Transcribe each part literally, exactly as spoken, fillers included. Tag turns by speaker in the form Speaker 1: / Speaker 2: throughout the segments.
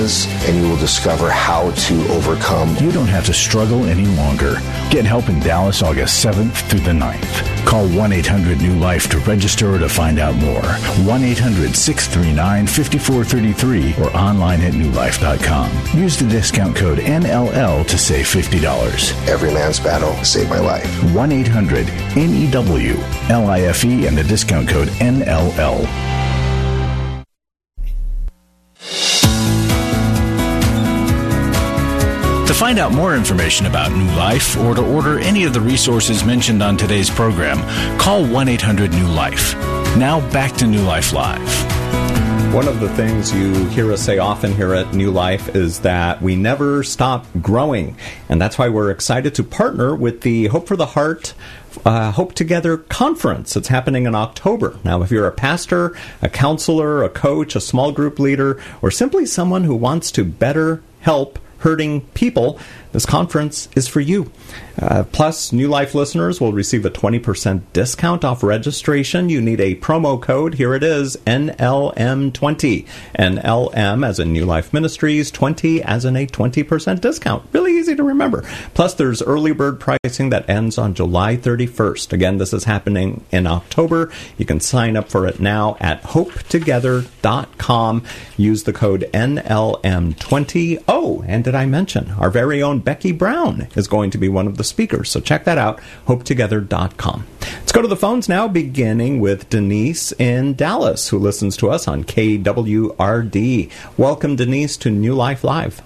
Speaker 1: is, and you will discover how to overcome.
Speaker 2: You don't have to struggle any longer. Get help in Dallas August seventh through the ninth. Call one eight hundred new life to register or to find out more. one eight hundred six three nine five four three three or online at new life dot com. Use the discount code N L L to save fifty dollars.
Speaker 1: Every man's battle saved my life.
Speaker 2: one eight hundred N E W L I F E and the discount code N L L. To find out more information about New Life or to order any of the resources mentioned on today's program, call one eight hundred new life. Now back to New Life Live.
Speaker 3: One of the things you hear us say often here at New Life is that we never stop growing. And that's why we're excited to partner with the Hope for the Heart uh, Hope Together Conference. It's happening in October. Now, if you're a pastor, a counselor, a coach, a small group leader, or simply someone who wants to better help hurting people, this conference is for you. Uh, plus, New Life listeners will receive a twenty percent discount off registration. You need a promo code. Here it is, N L M twenty. N L M as in New Life Ministries, twenty as in a twenty percent discount. Really easy to remember. Plus, there's early bird pricing that ends on July thirty-first. Again, this is happening in October. You can sign up for it now at hope together dot com. Use the code N L M twenty. Oh, and did I mention our very own Becky Brown is going to be one of the speakers. So check that out, hope together dot com. Let's go to the phones now, beginning with Denise in Dallas, who listens to us on K W R D. Welcome, Denise, to New Life Live.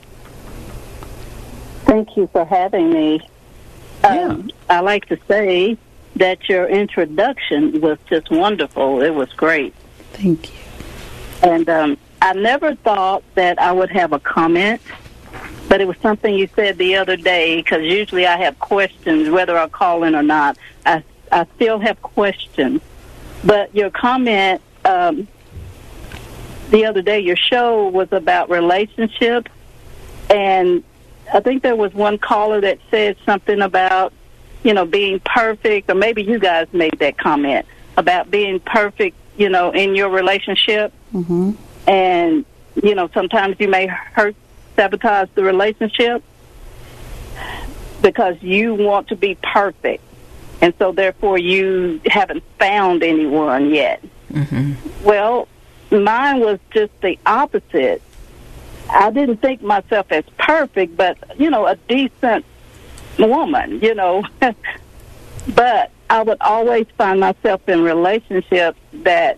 Speaker 4: Thank you for having me.
Speaker 3: Yeah.
Speaker 4: Um, I like to say that your introduction was just wonderful. It was great.
Speaker 5: Thank you.
Speaker 4: And um, I never thought that I would have a comment, but it was something you said the other day, because usually I have questions, whether I call in or not. I, I still have questions. But your comment um, the other day, your show was about relationships, and I think there was one caller that said something about, you know, being perfect, or maybe you guys made that comment about being perfect, you know, in your relationship.
Speaker 5: Mm-hmm.
Speaker 4: And, you know, sometimes you may hurt, sabotage the relationship because you want to be perfect. And so, therefore, you haven't found anyone yet.
Speaker 5: Mm-hmm.
Speaker 4: Well, mine was just the opposite. I didn't think myself as perfect, but, you know, a decent woman, you know. But I would always find myself in relationships that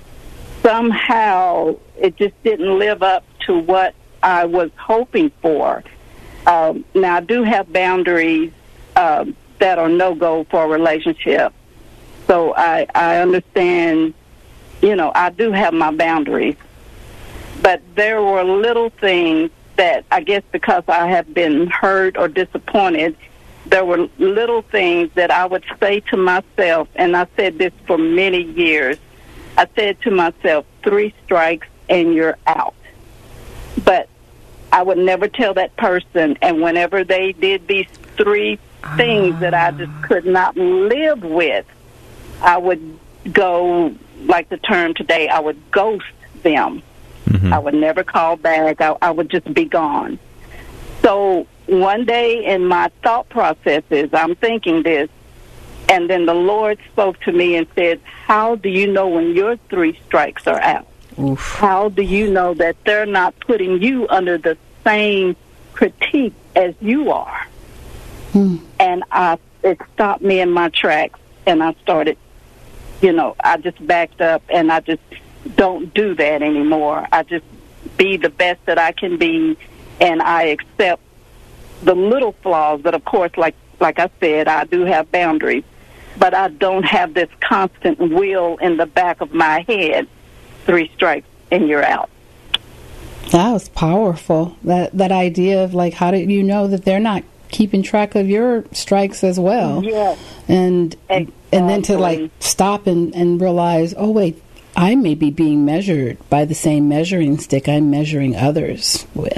Speaker 4: somehow it just didn't live up to what I was hoping for. Um, now, I do have boundaries um, that are no-go for a relationship. So I, I understand, you know, I do have my boundaries. But there were little things that, I guess because I have been hurt or disappointed, there were little things that I would say to myself, and I said this for many years. I said to myself, three strikes and you're out. But I would never tell that person, and whenever they did these three things that I just could not live with, I would go, like the term today, I would ghost them. Mm-hmm. I would never call back. I, I would just be gone. So one day in my thought processes, I'm thinking this, and then the Lord spoke to me and said, how do you know when your three strikes are out?
Speaker 5: Oof.
Speaker 4: How do you know that they're not putting you under the same critique as you are?
Speaker 5: Hmm.
Speaker 4: And I, it stopped me in my tracks, and I started, you know, I just backed up, and I just don't do that anymore. I just be the best that I can be, and I accept the little flaws. But, of course, like like I said, I do have boundaries, but I don't have this constant will in the back of my head, three strikes and you're out.
Speaker 5: That was powerful. That that idea of, like, how did you know that they're not keeping track of your strikes as well?
Speaker 4: Yes.
Speaker 5: And exactly. And then to, like, stop and, and realize, oh, wait, I may be being measured by the same measuring stick I'm measuring others with.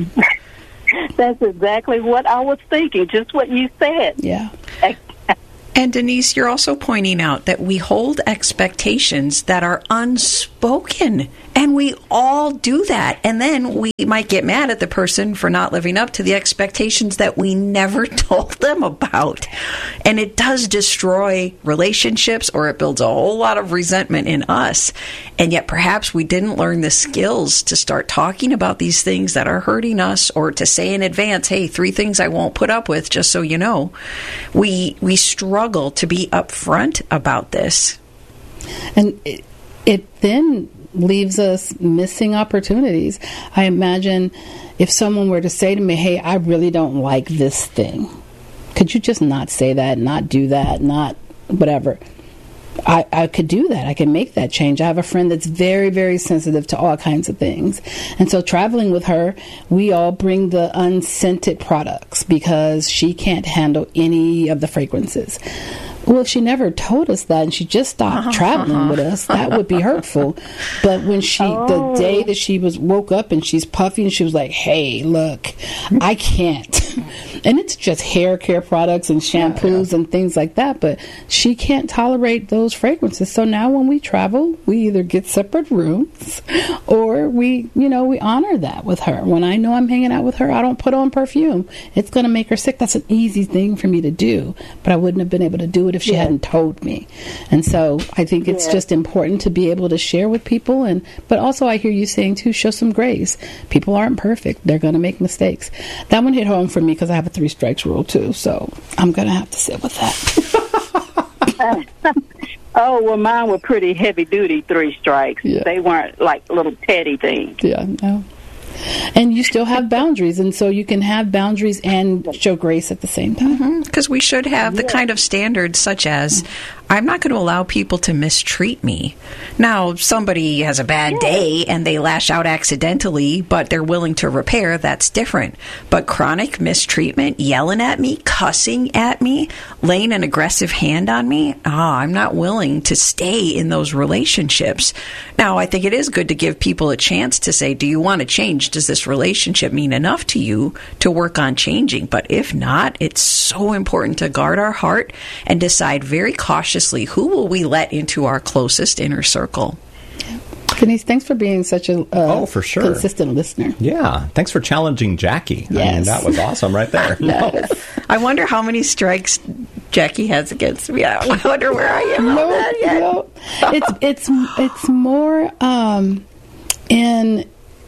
Speaker 4: That's exactly what I was thinking, just what you said.
Speaker 5: Yeah.
Speaker 6: And Denise, you're also pointing out that we hold expectations that are unspoken And we all do that. And then we might get mad at the person for not living up to the expectations that we never told them about. And it does destroy relationships, or it builds a whole lot of resentment in us. And yet perhaps we didn't learn the skills to start talking about these things that are hurting us, or to say in advance, hey, three things I won't put up with, just so you know. We, we struggle to be upfront about this.
Speaker 5: And it, it then leaves us missing opportunities. I imagine if someone were to say to me, hey, I really don't like this thing. Could you just not say that, not do that, not whatever? I, I could do that. I can make that change. I have a friend that's very, very sensitive to all kinds of things. And so traveling with her, we all bring the unscented products because she can't handle any of the fragrances. Well, if she never told us that and she just stopped uh-huh, traveling uh-huh. with us, that would be hurtful. But when she, oh. the day that she was woke up and she's puffy and she was like, hey, look, I can't. And it's just hair care products and shampoos yeah, yeah. and things like that. But she can't tolerate those fragrances. So now when we travel, we either get separate rooms or we, you know, we honor that with her. When I know I'm hanging out with her, I don't put on perfume. It's going to make her sick. That's an easy thing for me to do. But I wouldn't have been able to do it if she yeah. hadn't told me. And so I think it's yeah. just important to be able to share with people. And but also I hear you saying too, show some grace. People aren't perfect. They're going to make mistakes. That one hit home for me because I have a three strikes rule too. So I'm going to have to sit with that.
Speaker 4: Oh, well, mine were pretty heavy duty three strikes. Yeah. They weren't like little petty things.
Speaker 5: Yeah, no. And you still have boundaries, and so you can have boundaries and show grace at the same time.
Speaker 6: Because mm-hmm. we should have the yeah. kind of standards such as, I'm not going to allow people to mistreat me. Now, if somebody has a bad yeah. day and they lash out accidentally, but they're willing to repair, that's different. But chronic mistreatment, yelling at me, cussing at me, laying an aggressive hand on me, oh, I'm not willing to stay in those relationships. Now, I think it is good to give people a chance to say, do you want to change? Does this relationship mean enough to you to work on changing? But if not, it's so important to guard our heart and decide very cautiously who will we let into our closest inner circle.
Speaker 5: Denise, thanks for being such a uh,
Speaker 3: oh, for sure.
Speaker 5: consistent listener.
Speaker 3: Yeah, thanks for challenging Jackie.
Speaker 5: Yes.
Speaker 3: I mean, that was awesome right there.
Speaker 5: Yes.
Speaker 6: No. I wonder how many strikes Jackie has against me. I wonder where I am on
Speaker 5: no,
Speaker 6: that yet.
Speaker 5: No. It's it's it's more um, in.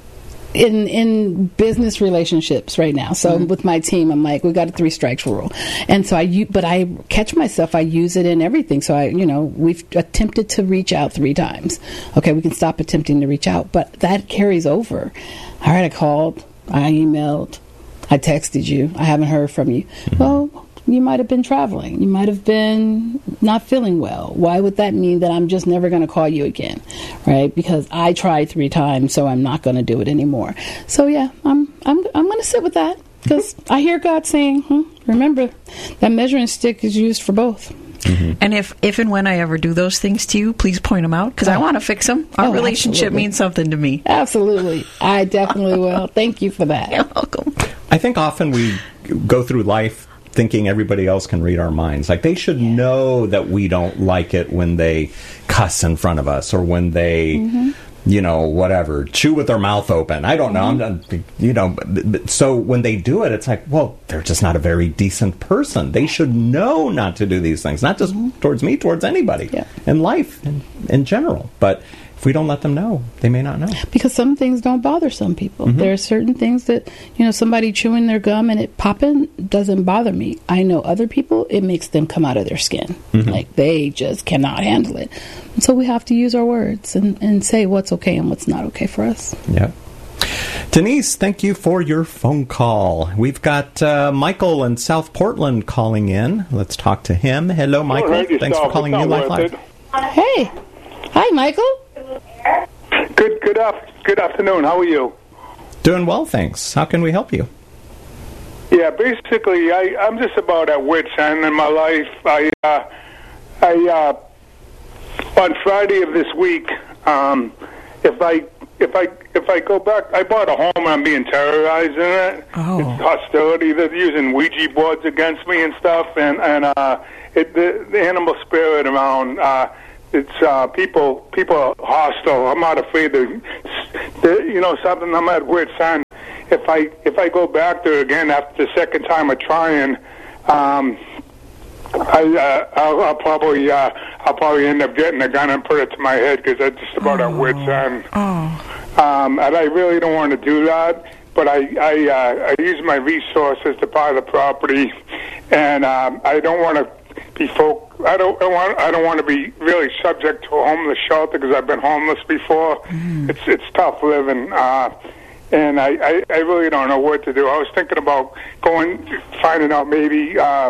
Speaker 5: In in business relationships right now. So mm-hmm. with my team, I'm like, we got a three strikes rule, and so I. But I catch myself. I use it in everything. So I, you know, we've attempted to reach out three times. Okay, we can stop attempting to reach out, but that carries over. All right, I called, I emailed, I texted you. I haven't heard from you. Mm-hmm. Well, you might have been traveling. You might have been not feeling well. Why would that mean that I'm just never going to call you again, right? Because I tried three times, so I'm not going to do it anymore. So yeah, I'm I'm I'm going to sit with that because I hear God saying, hmm, "Remember, that measuring stick is used for both."
Speaker 6: Mm-hmm. And if, if and when I ever do those things to you, please point them out because oh. I want to fix them. Our
Speaker 5: oh,
Speaker 6: relationship
Speaker 5: absolutely.
Speaker 6: means something to me.
Speaker 5: Absolutely. I definitely will. Thank you for that.
Speaker 6: You're welcome.
Speaker 3: I think often we go through life thinking everybody else can read our minds. Like they should yeah. know that we don't like it when they cuss in front of us or when they, mm-hmm. you know, whatever, chew with their mouth open. I don't know. Mm-hmm. I'm not, you know, so when they do it, it's like, well, they're just not a very decent person. They should know not to do these things, not just mm-hmm. towards me, towards anybody
Speaker 5: yeah.
Speaker 3: in life in, in general. But if we don't let them know, they may not know.
Speaker 5: Because some things don't bother some people.
Speaker 3: Mm-hmm.
Speaker 5: There are certain things that, you know, somebody chewing their gum and it popping doesn't bother me. I know other people, it makes them come out of their skin. Mm-hmm. Like they just cannot handle it. And so we have to use our words and, and say what's okay and what's not okay for us.
Speaker 3: Yeah. Denise, thank you for your phone call. We've got uh, Michael in South Portland calling in. Let's talk to him. Hello, Michael.
Speaker 7: Well,
Speaker 3: Thanks for calling New Life Live.
Speaker 5: Hey. Hi, Michael.
Speaker 7: Good good af- good afternoon. How are you?
Speaker 3: Doing well, thanks. How can we help you?
Speaker 7: Yeah, basically, I, I'm just about at wit's end in my life. I, uh, I uh, on Friday of this week, um, if I if I if I go back, I bought a home and I'm being terrorized in it.
Speaker 6: Oh.
Speaker 7: It's hostility. They're using Ouija boards against me and stuff, and and uh, it, the, the animal spirit around. Uh, it's uh, people people are hostile. I'm not afraid to, to you know something. I'm at wit's end. If I if I go back there again after the second time of trying, um, I uh, I'll, I'll probably uh, I'll probably end up getting a gun and put it to my head because that's just about
Speaker 6: oh.
Speaker 7: at wit's end.
Speaker 6: Oh.
Speaker 7: Um, and I really don't want to do that. But I I, uh, I use my resources to buy the property, and um, I don't want to be folk. I don't I want I don't want to be really subject to a homeless shelter because I've been homeless before. Mm. It's it's tough living, uh, and I, I I really don't know what to do. I was thinking about going finding out maybe. Uh,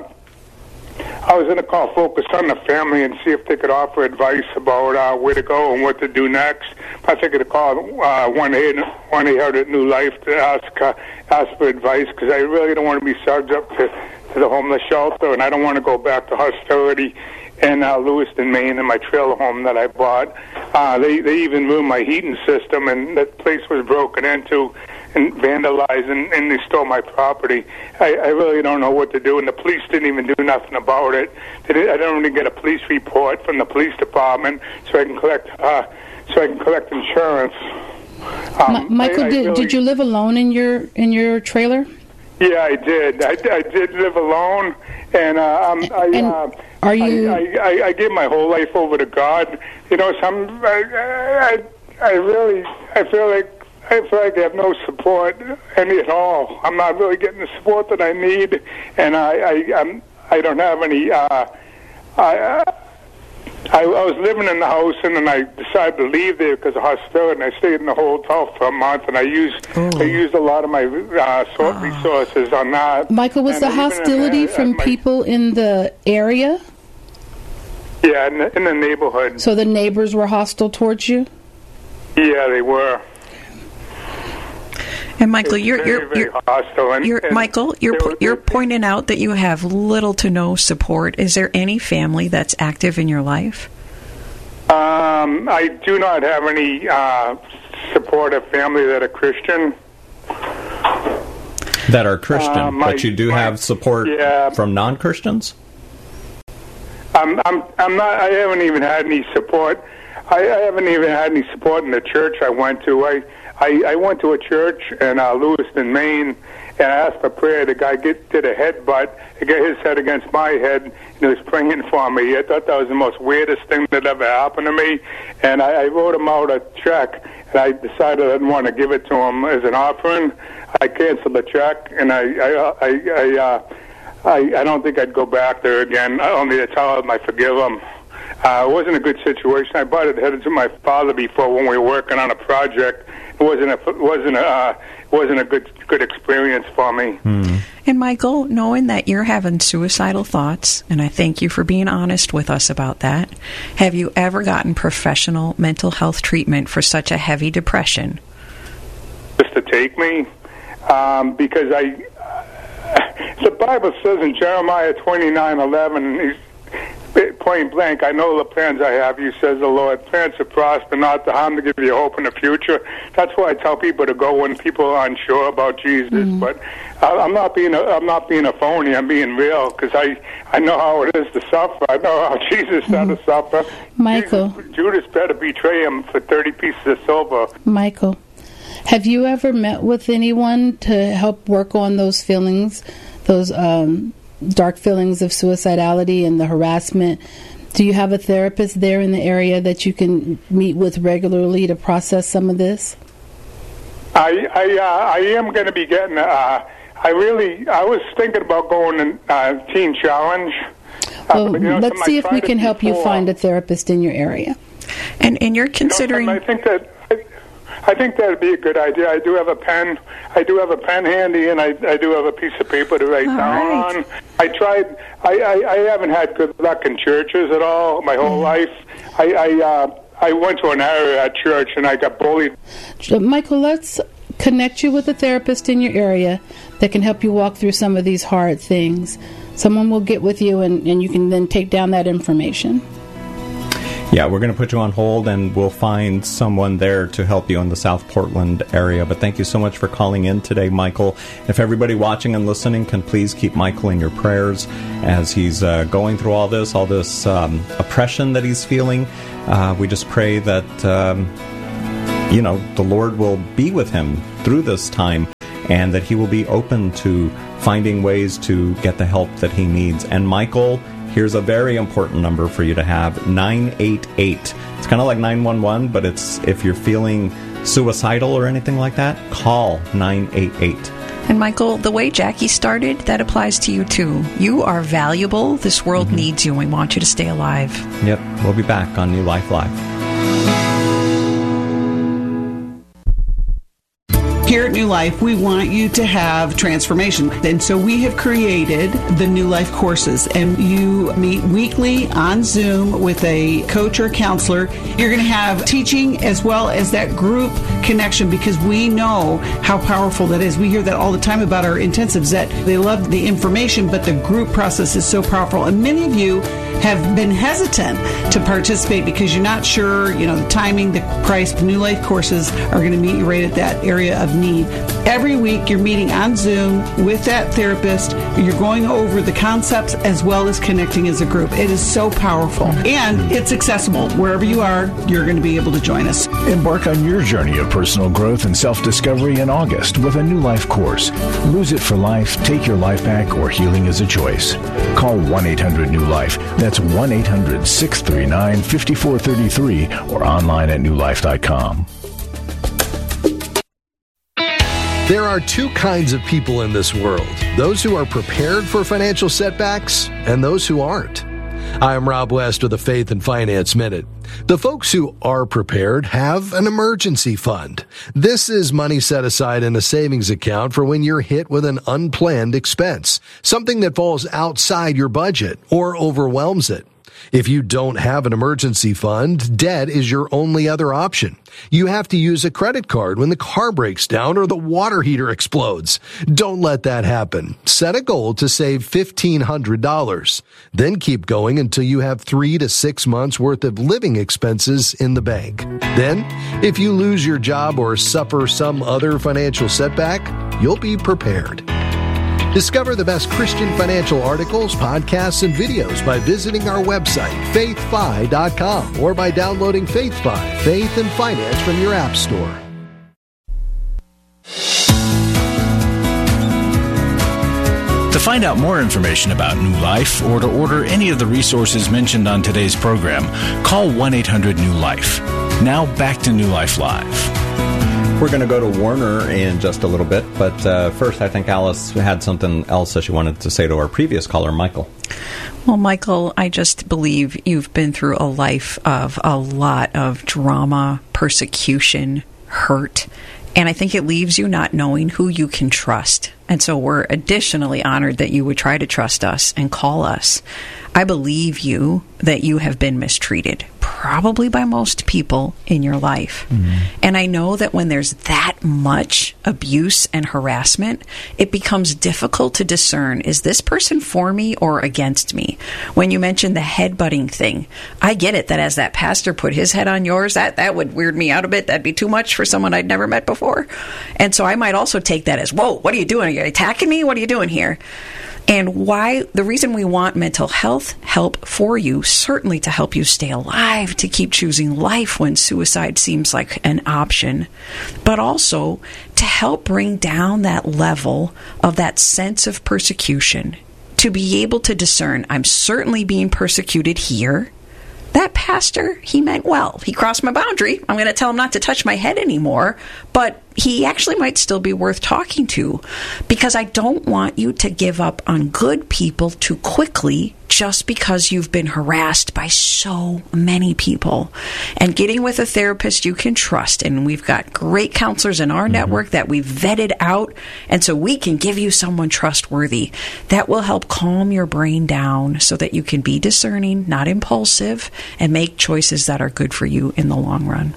Speaker 7: I was going to call Focus on the Family and see if they could offer advice about uh, where to go and what to do next. I figured to call uh, one eight hundred New Life to ask uh, ask for advice because I really don't want to be subject to, to the homeless shelter, and I don't want to go back to hostility in uh, Lewiston, Maine, in my trailer home that I bought. Uh, they they even ruined my heating system, and that place was broken into and vandalized, and, and they stole my property. I, I really don't know what to do, and the police didn't even do nothing about it. They did, I don't even get a police report from the police department, so I can collect uh, so I can collect insurance. Um,
Speaker 5: M- Michael,
Speaker 7: I, I
Speaker 5: did,
Speaker 7: really,
Speaker 5: did you live alone in your in your trailer?
Speaker 7: Yeah, I did. I, I did live alone, and uh, um, I.
Speaker 5: And
Speaker 7: uh,
Speaker 5: are you?
Speaker 7: I, I, I, I give my whole life over to God. You know, some. I, I, I really. I feel like. I feel like I have no support, any at all. I'm not really getting the support that I need, and I, I, I'm, I don't have any. Uh, I, I, I was living in the house, and then I decided to leave there because of hostility. And I stayed in the hotel for a month, and I used,
Speaker 5: oh.
Speaker 7: I used a lot of my uh, sort resources on that.
Speaker 5: Michael, was
Speaker 7: and
Speaker 5: the hostility in, uh, from my, people in the area?
Speaker 7: Yeah, in the, in the neighborhood.
Speaker 5: So the neighbors were hostile towards you?
Speaker 7: Yeah, they were.
Speaker 6: And Michael, you're
Speaker 7: very,
Speaker 6: you're,
Speaker 7: very
Speaker 6: you're,
Speaker 7: hostile. And,
Speaker 6: you're
Speaker 7: and
Speaker 6: Michael, you're
Speaker 7: were,
Speaker 6: you're pointing out that you have little to no support. Is there any family that's active in your life?
Speaker 7: Um, I do not have any uh, supportive family that are Christian.
Speaker 3: That are Christian, uh, my, but you do my, have support
Speaker 7: yeah,
Speaker 3: from non-Christians?
Speaker 7: I'm, I'm, I'm not. I haven't even had any support. I, I haven't even had any support in the church I went to. I. I, I went to a church in uh, Lewiston, Maine, and I asked for prayer. The guy get, did a headbutt. He got his head against my head, and he was praying for me. I thought that was the most weirdest thing that ever happened to me. And I, I wrote him out a check, and I decided I didn't want to give it to him as an offering. I canceled the check, and I I I I, uh, I, I don't think I'd go back there again. Only to tell him I forgive him. Uh, it wasn't a good situation. I butted heads to my father before when we were working on a project. It wasn't a wasn't a uh, wasn't a good good experience for me.
Speaker 3: Mm.
Speaker 6: And Michael, knowing that you're having suicidal thoughts, and I thank you for being honest with us about that, have you ever gotten professional mental health treatment for such a heavy depression?
Speaker 7: Just to take me, um, because I uh, the Bible says in Jeremiah twenty-nine eleven. He's, point blank, I know the plans I have, you says the Lord, plans to prosper, not to harm, to give you hope in the future. That's why I tell people to go when people are unsure about Jesus. Mm-hmm. But I, I'm not being a, I'm not being a phony. I'm being real because I, I know how it is to suffer. I know how Jesus mm-hmm. had to suffer.
Speaker 5: Michael,
Speaker 7: Jesus, Judas better betray him for thirty pieces of silver.
Speaker 5: Michael, have you ever met with anyone to help work on those feelings, those um dark feelings of suicidality and the harassment? Do you have a therapist there in the area that you can meet with regularly to process some of this?
Speaker 7: I I, uh, I am going to be getting. Uh, I really. I was thinking about going to uh, Teen Challenge.
Speaker 5: Well,
Speaker 7: uh, but, you know,
Speaker 5: let's see if we can help you find a therapist in your area.
Speaker 6: And and you're considering.
Speaker 7: You know, I think that. I think that would be a good idea. I do have a pen. I do have a pen handy, and I, I do have a piece of paper to write
Speaker 6: all
Speaker 7: down
Speaker 6: right.
Speaker 7: on. I tried. I, I, I haven't had good luck in churches at all my whole mm. life. I I, uh, I went to an area at church, and I got bullied.
Speaker 5: Michael, let's connect you with a therapist in your area that can help you walk through some of these hard things. Someone will get with you, and, and you can then take down that information.
Speaker 3: Yeah, we're going to put you on hold, and we'll find someone there to help you in the South Portland area. But thank you so much for calling in today, Michael. If everybody watching and listening can please keep Michael in your prayers as he's uh, going through all this, all this um, oppression that he's feeling. Uh, we just pray that, um, you know, the Lord will be with him through this time, and that he will be open to finding ways to get the help that he needs. And Michael, here's a very important number for you to have, nine eight eight. It's kind of like nine one one, but it's if you're feeling suicidal or anything like that, call nine eight eight.
Speaker 6: And Michael, the way Jackie started, that applies to you too. You are valuable. This world mm-hmm. needs you, and we want you to stay alive.
Speaker 3: Yep, we'll be back on New Life Live.
Speaker 8: Here at New Life, we want you to have transformation. And so we have created the New Life courses. And you meet weekly on Zoom with a coach or counselor. You're going to have teaching as well as that group connection, because we know how powerful that is. We hear that all the time about our intensives, that they love the information, but the group process is so powerful. And many of you have been hesitant to participate because you're not sure, you know, the timing, the price. The New Life courses are going to meet you right at that area of need. Every week you're meeting on Zoom with that therapist. You're going over the concepts as well as connecting as a group. It is so powerful. And it's accessible. Wherever you are, you're going to be able to join us.
Speaker 2: Embark on your journey of personal growth and self-discovery in August with a New Life course. Lose it for life, take your life back, or healing is a choice. Call one eight hundred new life. That's one eight hundred six three nine five four three three or online at new life dot com.
Speaker 9: There are two kinds of people in this world, those who are prepared for financial setbacks and those who aren't. I'm Rob West with the Faith and Finance Minute. The folks who are prepared have an emergency fund. This is money set aside in a savings account for when you're hit with an unplanned expense, something that falls outside your budget or overwhelms it. If you don't have an emergency fund, debt is your only other option. You have to use a credit card when the car breaks down or the water heater explodes. Don't let that happen. Set a goal to save fifteen hundred dollars. Then keep going until you have three to six months worth of living expenses in the bank. Then, if you lose your job or suffer some other financial setback, you'll be prepared. Discover the best Christian financial articles, podcasts, and videos by visiting our website, faith fi dot com, or by downloading FaithFi, Faith and Finance from your app store.
Speaker 2: To find out more information about New Life or to order any of the resources mentioned on today's program, call one eight hundred new life. Now back to New Life Live.
Speaker 3: We're going to go to Warner in just a little bit, but uh, first I think Alice had something else that she wanted to say to our previous caller, Michael.
Speaker 6: Well, Michael, I just believe you've been through a life of a lot of drama, persecution, hurt, and I think it leaves you not knowing who you can trust. And so we're additionally honored that you would try to trust us and call us. I believe you that you have been mistreated, probably by most people in your life. Mm-hmm. And I know that when there's that much abuse and harassment, it becomes difficult to discern, is this person for me or against me? When you mentioned the headbutting thing, I get it that as that pastor put his head on yours, that, that would weird me out a bit. That'd be too much for someone I'd never met before. And so I might also take that as, whoa, what are you doing? Are you attacking me? What are you doing here? And why the reason we want mental health help for you, certainly to help you stay alive, to keep choosing life when suicide seems like an option, but also to help bring down that level of that sense of persecution, to be able to discern, I'm certainly being persecuted here. That pastor, he meant well. He crossed my boundary. I'm going to tell him not to touch my head anymore, but he actually might still be worth talking to, because I don't want you to give up on good people too quickly just because you've been harassed by so many people. And getting with a therapist you can trust, and we've got great counselors in our mm-hmm. network that we've vetted out, and so we can give you someone trustworthy that will help calm your brain down so that you can be discerning, not impulsive, and make choices that are good for you in the long run.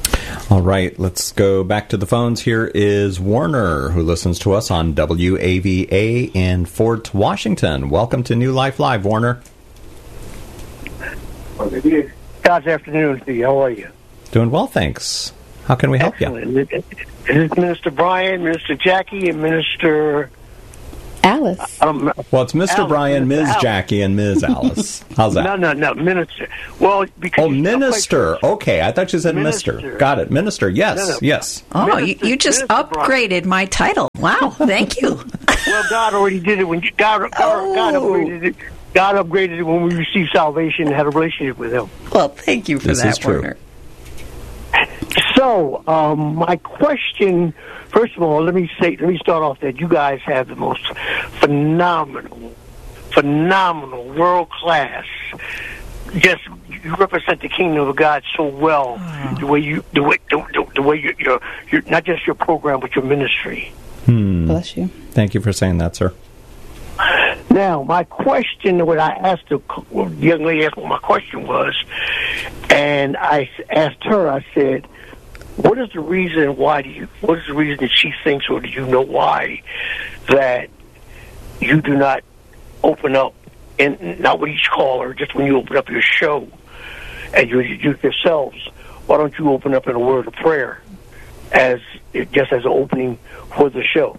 Speaker 3: All right, let's go back to the phones. Here is Warner, who listens to us on W A V A in Fort Washington. Welcome to New Life Live, Warner.
Speaker 10: God's afternoon to you. How are you?
Speaker 3: Doing well, thanks. How can we help
Speaker 10: Excellent.
Speaker 3: you?
Speaker 10: This is Minister Brian, Minister Jackie, and Minister
Speaker 5: Alice.
Speaker 10: Um,
Speaker 3: Well, it's Mister
Speaker 10: Alice,
Speaker 3: Brian,
Speaker 10: Minister
Speaker 3: Miz
Speaker 10: Alice.
Speaker 3: Jackie, and Miz Alice. How's that?
Speaker 10: No, no, no, Minister. Well, because
Speaker 3: Oh, Minister. Okay, I thought you said Mister.
Speaker 10: Minister.
Speaker 3: Got it. Minister. Yes,
Speaker 10: No, no.
Speaker 3: yes.
Speaker 6: Oh, you,
Speaker 10: Minister-
Speaker 6: you just
Speaker 10: Minister
Speaker 6: upgraded my title. Wow, thank you.
Speaker 10: Well, God already did it when you, God, God, God
Speaker 6: Oh.
Speaker 10: upgraded it. God upgraded it when we received salvation and had a relationship with Him.
Speaker 6: Well, thank you for
Speaker 3: This
Speaker 6: that,
Speaker 3: is true.
Speaker 6: Warner.
Speaker 10: So, um, my question, first of all, let me say, let me start off that you guys have the most phenomenal, phenomenal, world class. Just you represent the kingdom of God so well.
Speaker 6: Oh.
Speaker 10: The way you, the way, the, the, the way you, you're, you're not just your program, but your ministry.
Speaker 3: Hmm.
Speaker 5: Bless you.
Speaker 3: Thank you for saying that, sir.
Speaker 10: Now, my question, what I asked the, well, the young lady asked what my question was, and I asked her, I said, what is the reason, why do you, what is the reason that she thinks, or do you know why, that you do not open up, and not with each caller, just when you open up your show, and you introduce yourselves, why don't you open up in a word of prayer, as just as an opening for the show?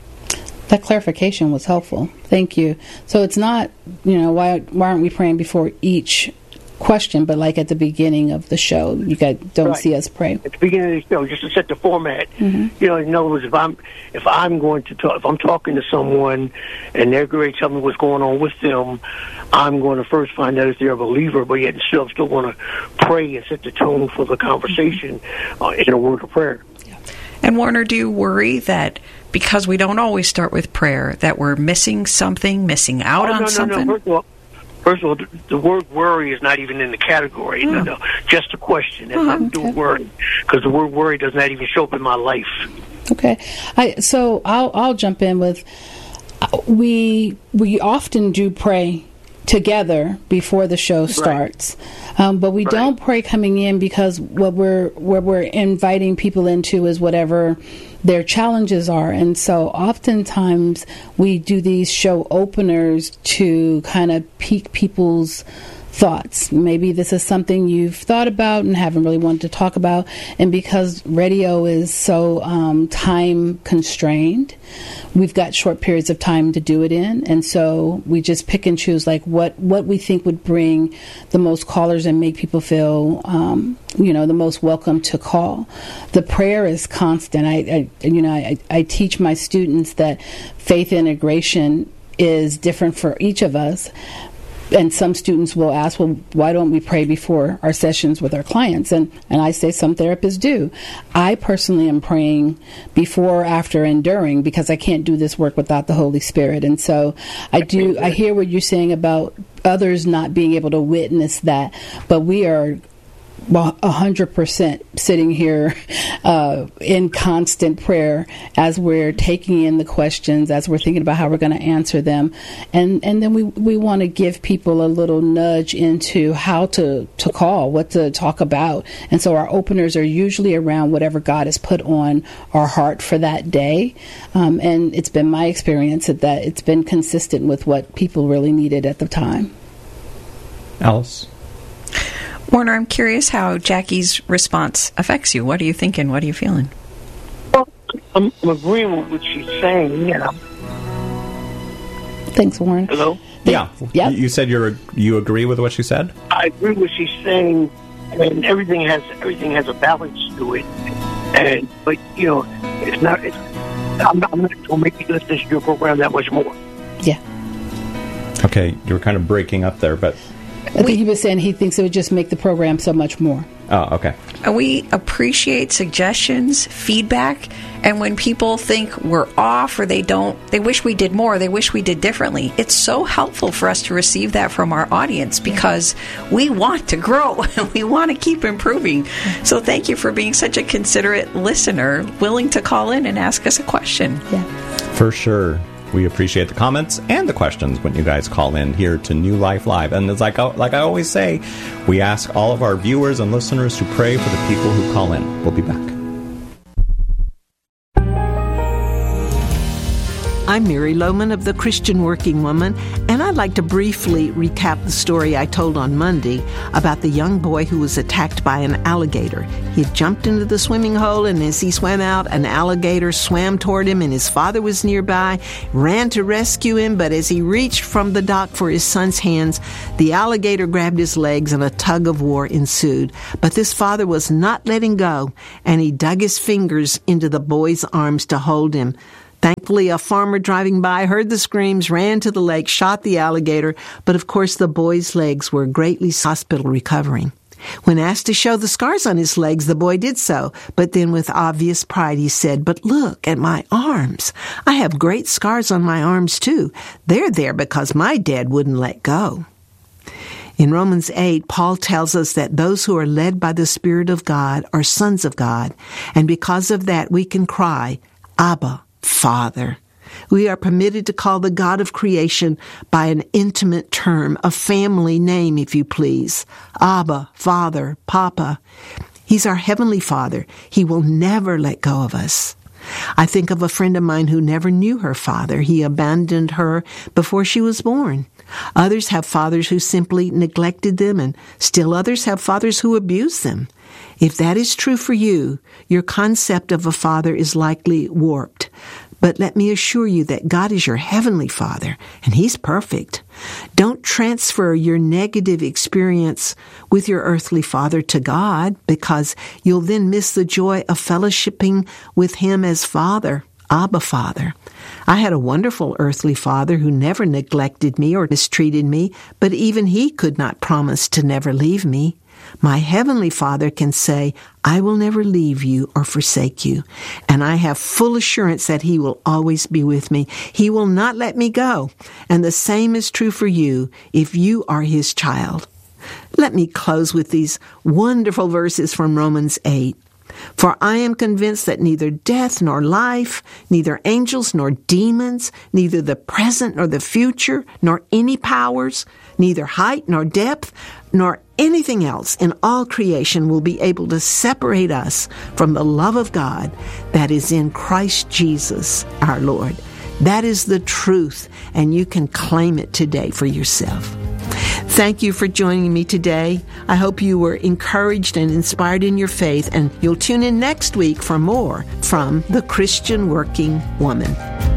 Speaker 5: That clarification was helpful. Thank you. So it's not, you know, why why aren't we praying before each question, but like at the beginning of the show, you guys don't
Speaker 10: Right.
Speaker 5: see us pray.
Speaker 10: At the beginning of the show, just to set the format.
Speaker 5: Mm-hmm.
Speaker 10: You know, in other words, if I'm if I'm going to talk, if I'm talking to someone and they're going to tell me what's going on with them, I'm going to first find out if they're a believer, but yet still, I'm still going to pray and set the tone for the conversation uh, in a word of prayer.
Speaker 6: And Warner, do you worry that because we don't always start with prayer, that we're missing something, missing out
Speaker 10: oh,
Speaker 6: on
Speaker 10: no, no,
Speaker 6: something?
Speaker 10: No. First of all, first of all the, the word worry is not even in the category.
Speaker 6: Oh.
Speaker 10: No, no, just a question. It's
Speaker 5: Oh,
Speaker 10: nothing to do
Speaker 5: okay.
Speaker 10: with worry, because the word worry does not even show up in my life.
Speaker 5: Okay, I so I'll I'll jump in with uh, we we often do pray together before the show starts, um, but we
Speaker 10: Right.
Speaker 5: don't pray coming in, because what we're what we're inviting people into is whatever their challenges are, and so oftentimes we do these show openers to kind of pique people's thoughts. Maybe this is something you've thought about and haven't really wanted to talk about, and because radio is so um, time constrained, we've got short periods of time to do it in, and so we just pick and choose like what what we think would bring the most callers and make people feel um, you know the most welcome to call. The prayer is constant. I, I you know I, I teach my students that faith integration is different for each of us. And some students will ask, well, why don't we pray before our sessions with our clients? And and I say some therapists do. I personally am praying before, after, and during, because I can't do this work without the Holy Spirit. And so I do. I hear what you're saying about others not being able to witness that, but we are one hundred percent sitting here uh, in constant prayer as we're taking in the questions, as we're thinking about how we're going to answer them. And and then we, we want to give people a little nudge into how to, to call, what to talk about. And so our openers are usually around whatever God has put on our heart for that day. Um, and it's been my experience that, that it's been consistent with what people really needed at the time.
Speaker 3: Alice?
Speaker 6: Warner, I'm curious how Jackie's response affects you. What are you thinking? What are you feeling?
Speaker 10: Well, I'm, I'm agreeing with what she's saying. Yeah.
Speaker 5: Thanks, Warren.
Speaker 10: Hello?
Speaker 3: Yeah.
Speaker 5: Yep.
Speaker 3: You said you you agree with what she said?
Speaker 10: I agree with what she's saying, and everything has everything has a balance to it. And but you know, it's not. It's, I'm not, I'm not going to make you listen to your program that much more.
Speaker 5: Yeah.
Speaker 3: Okay, you were kind of breaking up there, but...
Speaker 5: I think he was saying he thinks it would just make the program so much more.
Speaker 3: Oh, okay.
Speaker 6: We appreciate suggestions, feedback, and when people think we're off or they don't, they wish we did more, they wish we did differently. It's so helpful for us to receive that from our audience because we want to grow and we want to keep improving. So thank you for being such a considerate listener, willing to call in and ask us a question.
Speaker 5: Yeah.
Speaker 3: For sure. We appreciate the comments and the questions when you guys call in here to New Life Live. And it's like, like I always say, we ask all of our viewers and listeners to pray for the people who call in. We'll be back.
Speaker 11: I'm Mary Lohman of the Christian Working Woman, and I'd like to briefly recap the story I told on Monday about the young boy who was attacked by an alligator. He had jumped into the swimming hole, and as he swam out, an alligator swam toward him, and his father was nearby, ran to rescue him, but as he reached from the dock for his son's hands, the alligator grabbed his legs and a tug of war ensued. But this father was not letting go, and he dug his fingers into the boy's arms to hold him. Thankfully, a farmer driving by heard the screams, ran to the lake, shot the alligator, but of course the boy's legs were greatly hospital recovering. When asked to show the scars on his legs, the boy did so, but then with obvious pride he said, "But look at my arms. I have great scars on my arms too. They're there because my dad wouldn't let go." In Romans eight, Paul tells us that those who are led by the Spirit of God are sons of God, and because of that we can cry, "Abba, Father." We are permitted to call the God of creation by an intimate term, a family name, if you please. Abba, Father, Papa. He's our Heavenly Father. He will never let go of us. I think of a friend of mine who never knew her father. He abandoned her before she was born. Others have fathers who simply neglected them, and still others have fathers who abused them. If that is true for you, your concept of a father is likely warped. But let me assure you that God is your Heavenly Father, and He's perfect. Don't transfer your negative experience with your earthly father to God, because you'll then miss the joy of fellowshipping with Him as Father, Abba Father. I had a wonderful earthly father who never neglected me or mistreated me, but even he could not promise to never leave me. My Heavenly Father can say, "I will never leave you or forsake you," and I have full assurance that He will always be with me. He will not let me go, and the same is true for you if you are His child. Let me close with these wonderful verses from Romans eight. "For I am convinced that neither death nor life, neither angels nor demons, neither the present nor the future, nor any powers, neither height nor depth, nor anything else in all creation will be able to separate us from the love of God that is in Christ Jesus our Lord." That is the truth, and you can claim it today for yourself. Thank you for joining me today. I hope you were encouraged and inspired in your faith, and you'll tune in next week for more from The Christian Working Woman.